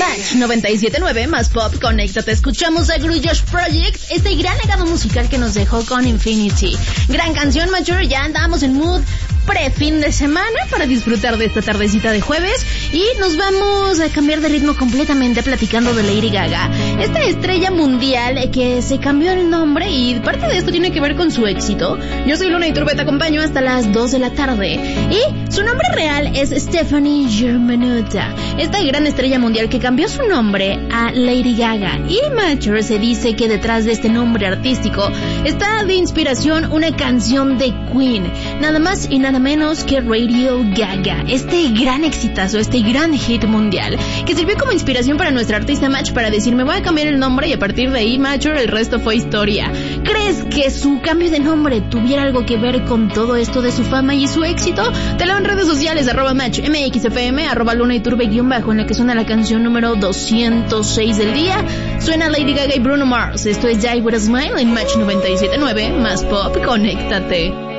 Match 97.9 más pop, conéctate. Escuchamos a Gruyos Project, este gran legado musical que nos dejó con Infinity. Gran canción, Mature. Ya andamos en mood pre-fin de semana para disfrutar de esta tardecita de jueves y nos vamos a cambiar de ritmo completamente platicando de Lady Gaga, esta estrella mundial que se cambió el nombre y parte de esto tiene que ver con su éxito. Yo soy Luna Iturbe, te acompaño hasta las 2 de la tarde y su nombre real es Stephanie Germanotta, esta gran estrella mundial que cambió su nombre a Lady Gaga. Y Mature se dice que detrás de este nombre artístico está de inspiración una canción de Queen, nada más y nada menos que Radio Gaga, este gran exitazo, este gran hit mundial que sirvió como inspiración para nuestra artista Match para decir me voy a cambiar el nombre y a partir de ahí Mature el resto fue historia. ¿Crees que su cambio de nombre tuviera algo que ver con todo esto de su fama y su éxito? Te leo en redes sociales @Match MXFM, @Luna Iturbe _ en la que suena la canción número 206 del día. Suena Lady Gaga y Bruno Mars. Esto es Die With A Smile en Match 97.9 más pop, conéctate.